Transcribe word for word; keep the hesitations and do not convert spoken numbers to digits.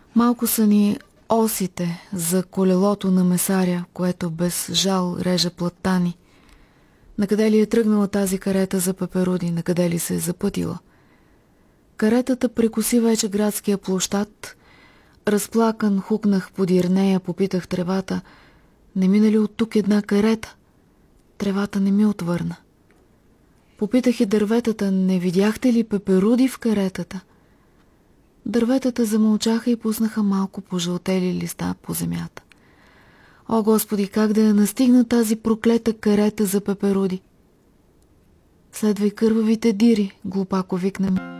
Малко са ни осите за колелото на месаря, което без жал реже платани. Накъде ли е тръгнала тази карета за пеперуди, накъде ли се е запътила? Каретата прекоси вече градския площад. Разплакан хукнах подир нея, попитах тревата: не мина ли от тук една карета? Тревата не ми отвърна. Попитах и дърветата: не видяхте ли пеперуди в каретата? Дърветата замълчаха и пуснаха малко пожълтели листа по земята. О, Господи, как да я настигна тази проклета карета за пеперуди? Следвай кървавите дири, глупако викна ми.